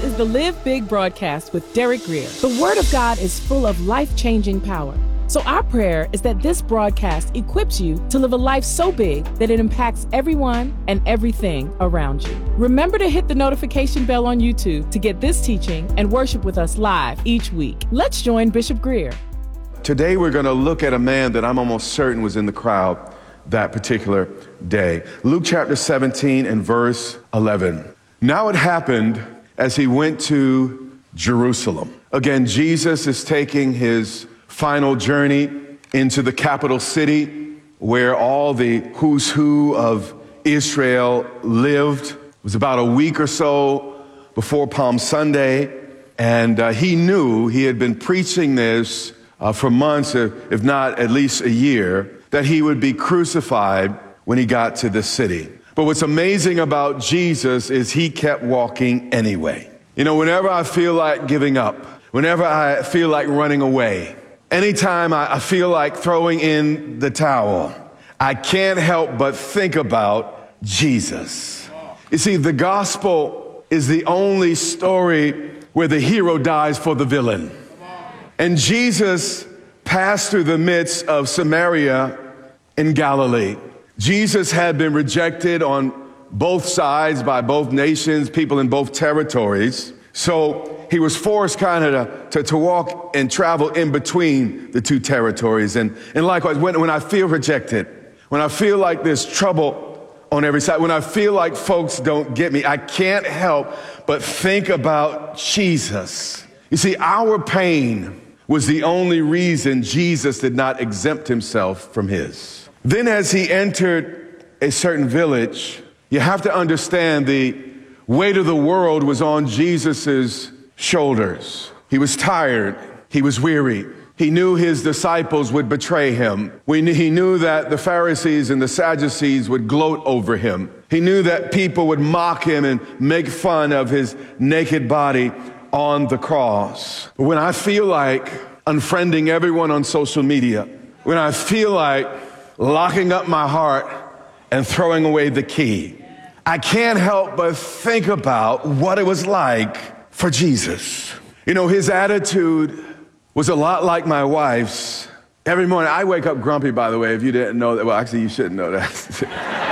is the Live Big broadcast with Derek Grier. The Word of God is full of life-changing power. So our prayer is that this broadcast equips you to live a life so big that it impacts everyone and everything around you. Remember to hit the notification bell on YouTube to get this teaching and worship with us live each week. Let's join Bishop Grier. Today we're going to look at a man that I'm almost certain was in the crowd that particular day. Luke chapter 17 and verse 11. Now it happened as he went to Jerusalem. Again, Jesus is taking his final journey into the capital city where all the who's who of Israel lived. It was about a week or so before Palm Sunday, and he knew he had been preaching this for months, if not at least a year, that he would be crucified when he got to the city. But what's amazing about Jesus is he kept walking anyway. You know, whenever I feel like giving up, whenever I feel like running away, anytime I feel like throwing in the towel, I can't help but think about Jesus. You see, the gospel is the only story where the hero dies for the villain. And Jesus passed through the midst of Samaria in Galilee. Jesus had been rejected on both sides by both nations, people in both territories. So he was forced kind of to walk and travel in between the two territories. And likewise, when I feel rejected, when I feel like there's trouble on every side, when I feel like folks don't get me, I can't help but think about Jesus. You see, our pain was the only reason Jesus did not exempt himself from his. Then as he entered a certain village, you have to understand the weight of the world was on Jesus's shoulders. He was tired. He was weary. He knew his disciples would betray him. He knew that the Pharisees and the Sadducees would gloat over him. He knew that people would mock him and make fun of his naked body on the cross. But when I feel like unfriending everyone on social media, when I feel like locking up my heart and throwing away the key, I can't help but think about what it was like for Jesus. You know, his attitude was a lot like my wife's. Every morning, I wake up grumpy, by the way, if you didn't know that. Well, actually, you shouldn't know that.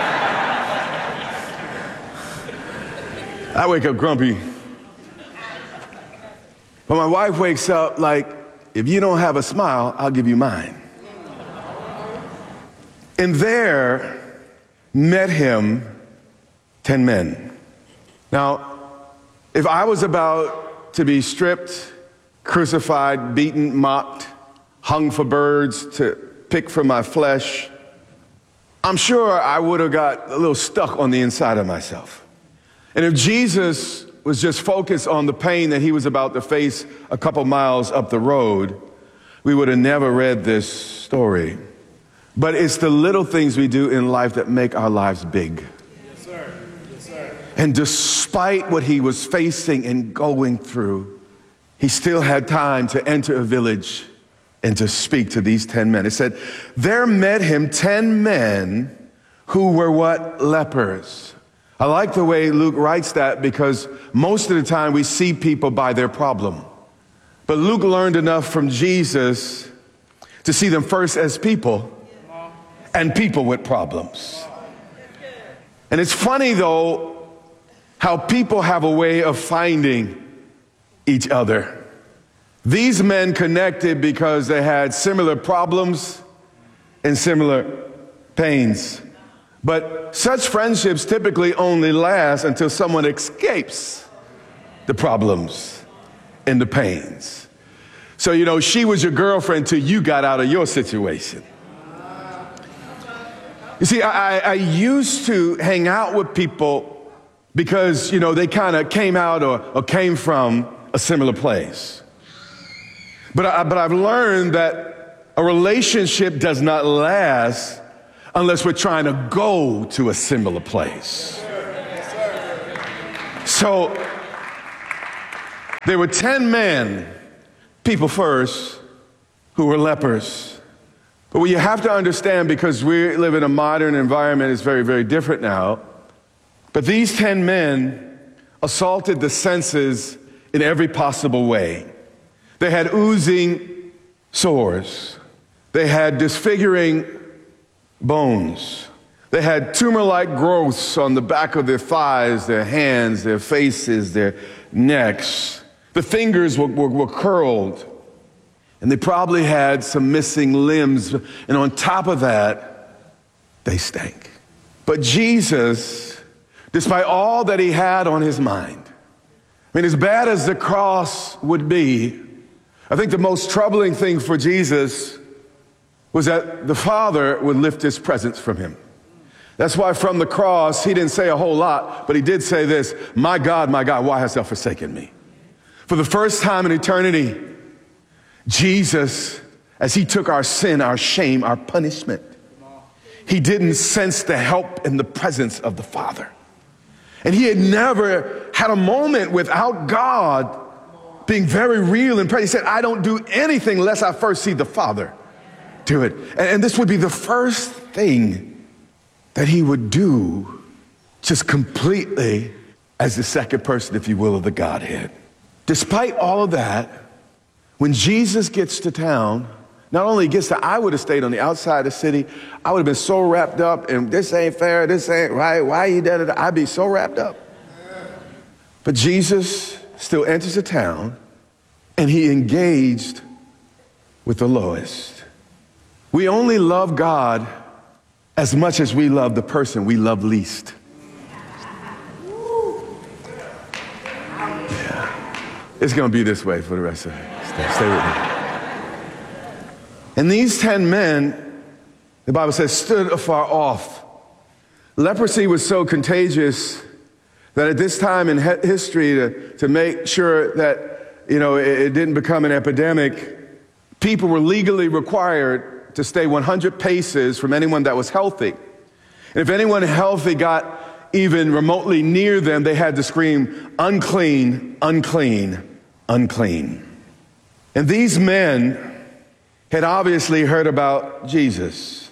I wake up grumpy. But my wife wakes up like, if you don't have a smile, I'll give you mine. And there met him 10 men. Now, if I was about to be stripped, crucified, beaten, mocked, hung for birds to pick from my flesh, I'm sure I would have got a little stuck on the inside of myself. And if Jesus was just focused on the pain that he was about to face a couple miles up the road, we would have never read this story. But it's the little things we do in life that make our lives big. Yes, sir. Yes, sir. And despite what he was facing and going through, he still had time to enter a village and to speak to these 10 men. It said, there met him 10 men who were what? Lepers. I like the way Luke writes that because most of the time we see people by their problem. But Luke learned enough from Jesus to see them first as people and people with problems. And it's funny, though, how people have a way of finding each other. These men connected because they had similar problems and similar pains. But such friendships typically only last until someone escapes the problems and the pains. So, you know, she was your girlfriend till you got out of your situation. You see, I used to hang out with people because, you know, they kind of came out or came from a similar place. But I've learned that a relationship does not last unless we're trying to go to a similar place. So there were 10 men, people first, who were lepers. But what you have to understand, because we live in a modern environment, it's very, very different now. But these 10 men assaulted the senses in every possible way. They had oozing sores. They had disfiguring bones. They had tumor-like growths on the back of their thighs, their hands, their faces, their necks. The fingers were curled. And they probably had some missing limbs. And on top of that, they stank. But Jesus, despite all that he had on his mind, I mean, as bad as the cross would be, I think the most troubling thing for Jesus was that the Father would lift his presence from him. That's why from the cross, he didn't say a whole lot, but he did say this, my God, why hast thou forsaken me? For the first time in eternity, Jesus, as he took our sin, our shame, our punishment, he didn't sense the help in the presence of the Father. And he had never had a moment without God being very real and present. He said, I don't do anything unless I first see the Father do it. And this would be the first thing that he would do just completely as the second person, if you will, of the Godhead. Despite all of that, when Jesus gets to town, not only gets to, I would have stayed on the outside of the city. I would have been so wrapped up, and this ain't fair, this ain't right, why you da da da. I'd be so wrapped up. But Jesus still enters the town, and he engaged with the lowest. We only love God as much as we love the person we love least. Yeah. It's going to be this way for the rest of it. Stay with me. And these 10 men, the Bible says, stood afar off. Leprosy was so contagious that at this time in history, to make sure that, it didn't become an epidemic, people were legally required to stay 100 paces from anyone that was healthy. And if anyone healthy got even remotely near them, they had to scream, unclean, unclean, unclean. And these men had obviously heard about Jesus.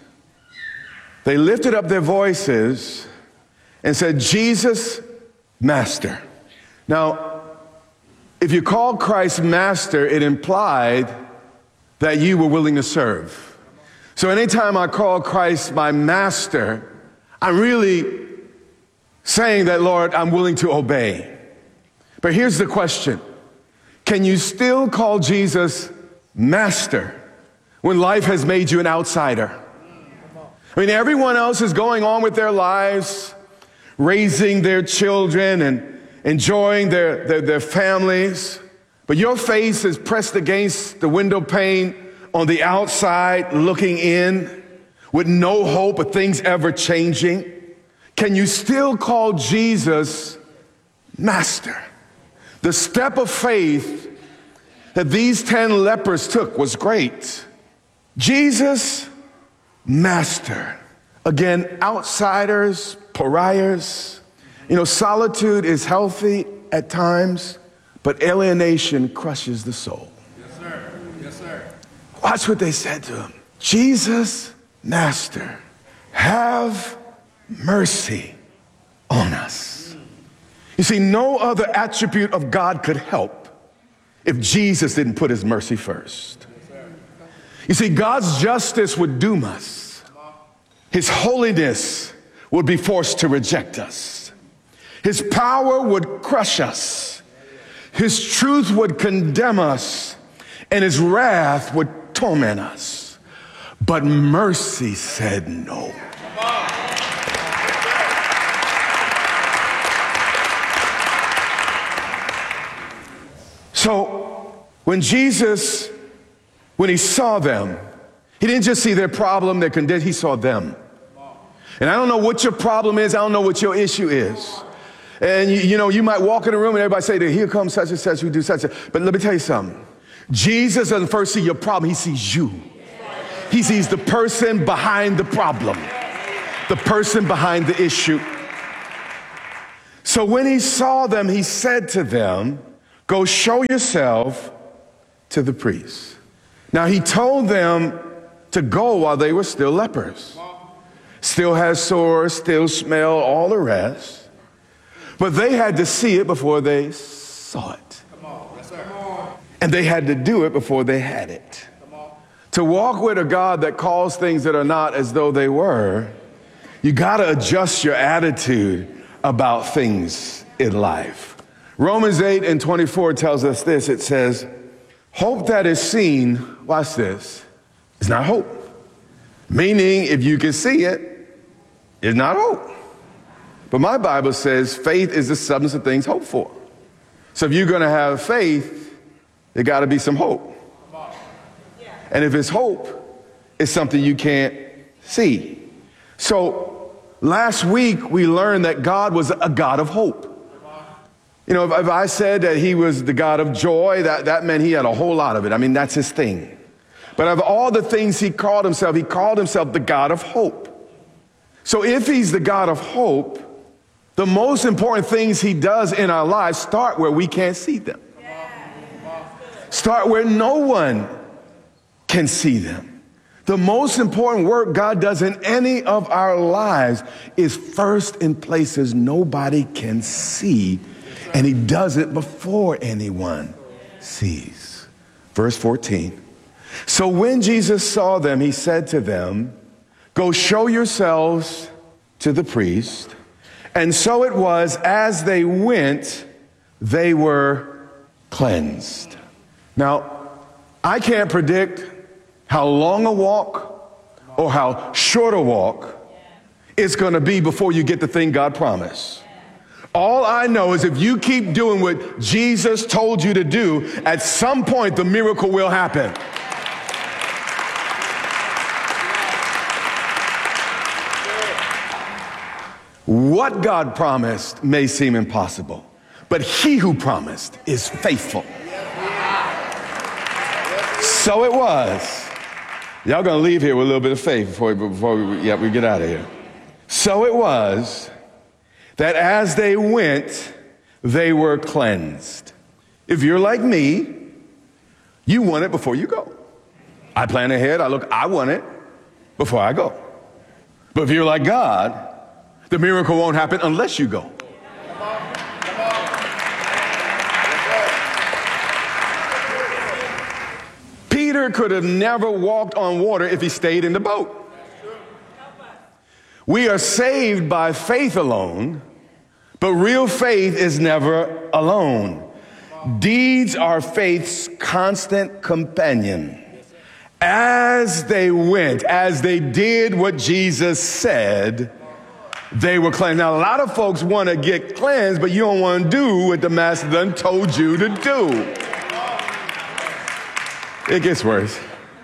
They lifted up their voices and said, Jesus, Master. Now, if you call Christ Master, it implied that you were willing to serve. So anytime I call Christ my Master, I'm really saying that, Lord, I'm willing to obey. But here's the question. Can you still call Jesus Master when life has made you an outsider? I mean, everyone else is going on with their lives, raising their children and enjoying their families. But your face is pressed against the window pane on the outside, looking in with no hope of things ever changing. Can you still call Jesus Master? The step of faith that these 10 lepers took was great. Jesus, Master. Again, outsiders, pariahs. Solitude is healthy at times, but alienation crushes the soul. Yes, sir. Yes, sir. Watch what they said to him. Jesus, Master, have mercy on us. You see, no other attribute of God could help if Jesus didn't put his mercy first. You see, God's justice would doom us. His holiness would be forced to reject us. His power would crush us. His truth would condemn us. And his wrath would torment us. But mercy said no. So when Jesus, when he saw them, he didn't just see their problem, their condition, he saw them. And I don't know what your problem is. I don't know what your issue is. And you might walk in a room and everybody say, here comes such and such who do such and such. But let me tell you something. Jesus doesn't first see your problem. He sees you. He sees the person behind the problem, the person behind the issue. So when he saw them, he said to them, go show yourself to the priest. Now he told them to go while they were still lepers. Still has sores, still smell, all the rest. But they had to see it before they saw it. And they had to do it before they had it. To walk with a God that calls things that are not as though they were, you got to adjust your attitude about things in life. Romans 8:24 tells us this. It says, hope that is seen, watch this, is not hope. Meaning, if you can see it, it's not hope. But my Bible says faith is the substance of things hoped for. So if you're going to have faith, there got to be some hope. And if it's hope, it's something you can't see. So last week we learned that God was a God of hope. You know, if I said that he was the God of joy, that meant he had a whole lot of it. I mean, that's his thing. But of all the things he called himself the God of hope. So if he's the God of hope, the most important things he does in our lives start where we can't see them. Start where no one can see them. The most important work God does in any of our lives is first in places nobody can see, and he does it before anyone sees. Verse 14. So when Jesus saw them, he said to them, go show yourselves to the priest. And so it was, as they went, they were cleansed. Now, I can't predict how long a walk or how short a walk it's going to be before you get the thing God promised. All I know is if you keep doing what Jesus told you to do, at some point the miracle will happen. What God promised may seem impossible, but he who promised is faithful. So it was. Y'all gonna leave here with a little bit of faith before we get out of here. So it was that as they went, they were cleansed. If you're like me, you want it before you go. I plan ahead, I want it before I go. But if you're like God, the miracle won't happen unless you go. Peter could have never walked on water if he stayed in the boat. We are saved by faith alone, but real faith is never alone. Deeds are faith's constant companion. As they went, as they did what Jesus said, they were cleansed. Now, a lot of folks want to get cleansed, but you don't want to do what the master done told you to do. It gets worse.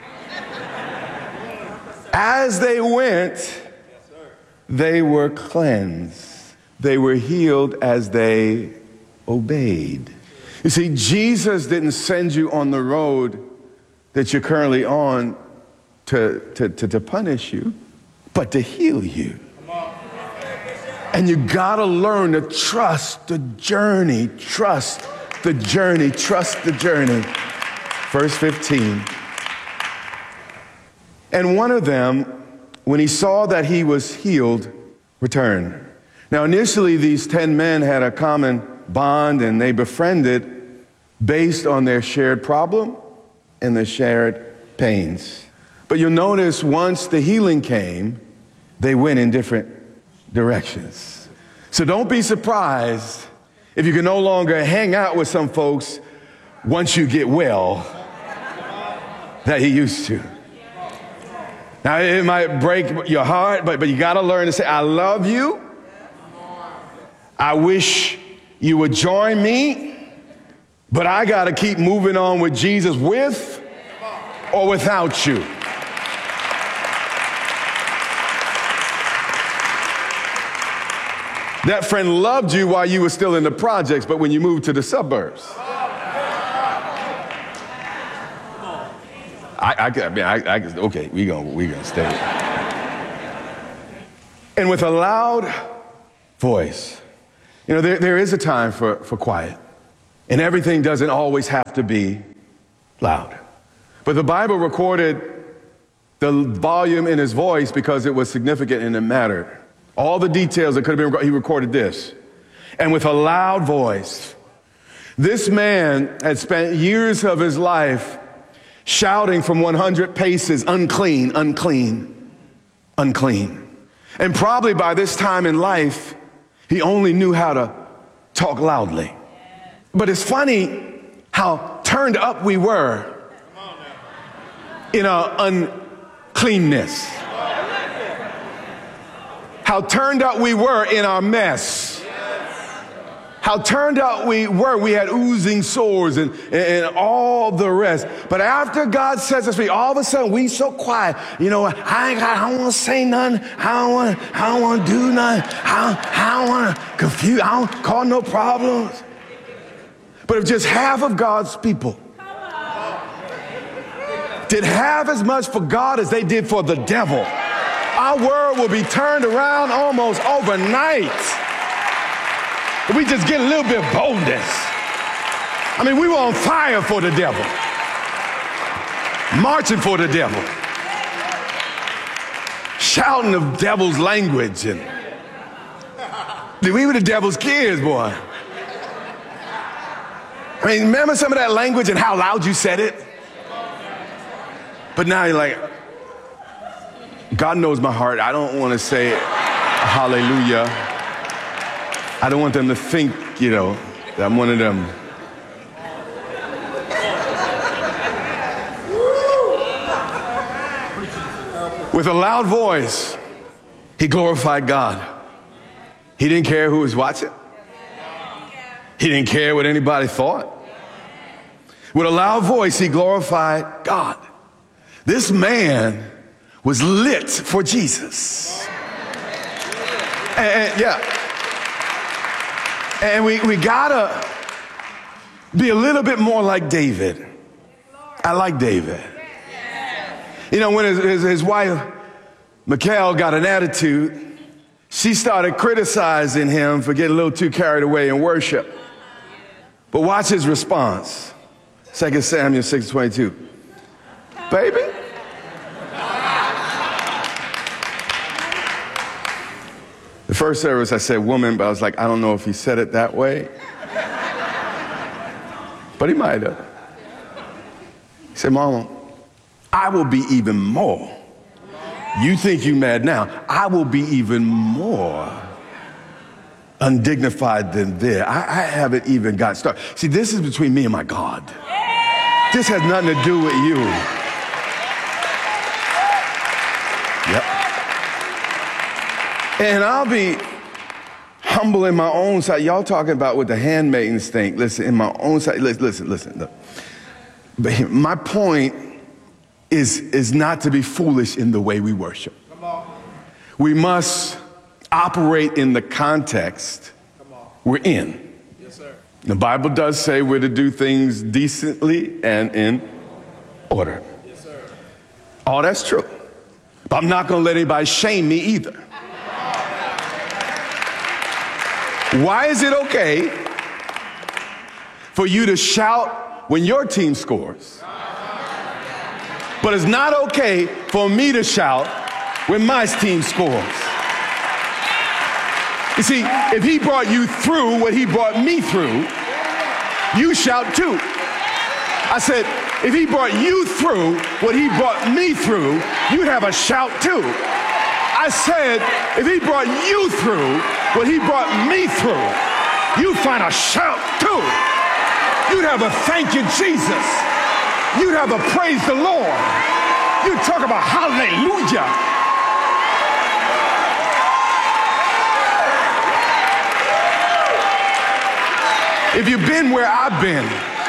As they went, they were cleansed. They were healed as they obeyed. You see, Jesus didn't send you on the road that you're currently on to punish you, but to heal you. And you gotta learn to trust the journey, trust the journey, trust the journey. Verse 15. And one of them, when he saw that he was healed, returned. Now, initially, these 10 men had a common bond and they befriended based on their shared problem and their shared pains. But you'll notice once the healing came, they went in different directions. So don't be surprised if you can no longer hang out with some folks once you get well that he used to. Now, it might break your heart, but you got to learn to say, I love you. I wish you would join me, but I got to keep moving on with Jesus with or without you. That friend loved you while you were still in the projects, but when you moved to the suburbs. Okay, we gonna stay. And with a loud voice, you know, there is a time for quiet, and everything doesn't always have to be loud. But the Bible recorded the volume in his voice because it was significant and it mattered. All the details that could have been, he recorded this. And with a loud voice, This man had spent years of his life shouting from 100 paces, unclean, unclean, unclean. And probably by this time in life, he only knew how to talk loudly. But it's funny how turned up we were in our uncleanness. How turned up we were in our mess. How turned up we were. We had oozing sores and all the rest. But after God sets us free, all of a sudden we so quiet. You know, I don't want to say nothing. I don't want to do nothing. I don't want to confuse. I don't cause no problems. But if just half of God's people did half as much for God as they did for the devil, our world will be turned around almost overnight. If we just get a little bit of boldness. I mean, we were on fire for the devil, marching for the devil, shouting the devil's language, and we were the devil's kids, boy. I mean, remember some of that language and how loud you said it? But now you're like, God knows my heart. I don't want to say hallelujah. I don't want them to think, you know, that I'm one of them. With a loud voice, he glorified God. He didn't care who was watching. He didn't care what anybody thought. With a loud voice, he glorified God. This man was lit for Jesus. And we gotta be a little bit more like David. I like David. You know, when his wife, Michal, got an attitude, she started criticizing him for getting a little too carried away in worship. But watch his response. 2 Samuel 6:22. Baby? The first service I said woman, but I was like, I don't know if he said it that way. But he might have. He said, Mama, I will be even more. You think you mad now. I will be even more undignified than there. I haven't even got started. See, this is between me and my God. This has nothing to do with you. Yep. And I'll be humble in my own sight. Y'all talking about what the handmaidens think. Listen, in my own sight. Listen. Look. But my point is not to be foolish in the way we worship. Come on. We must operate in the context we're in. Yes, sir. The Bible does say we're to do things decently and in order. Yes, sir. All that's true. But I'm not going to let anybody shame me either. Why is it okay for you to shout when your team scores, but it's not okay for me to shout when my team scores? You see, if he brought you through what he brought me through, you shout too. I said, if he brought you through what he brought me through, you'd have a shout too. I said, if he brought you through what he brought me through, you'd find a shout too. You'd have a thank you, Jesus. You'd have a praise the Lord. You'd talk about hallelujah. If you've been where I've been,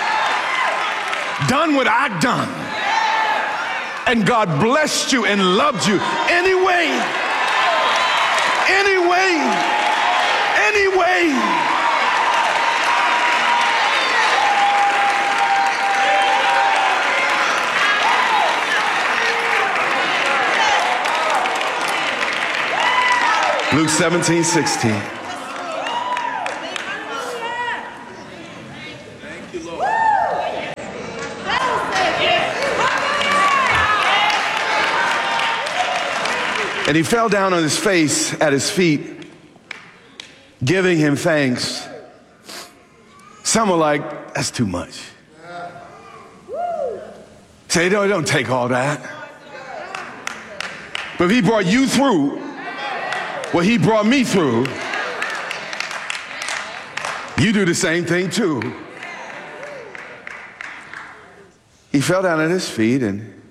done what I've done, and God blessed you and loved you anyway. Luke 17:16. And he fell down on his face at his feet, giving him thanks, Some are like, that's too much. Say, don't take all that. But if he brought you through what he brought me through, you do the same thing too. He fell down at his feet and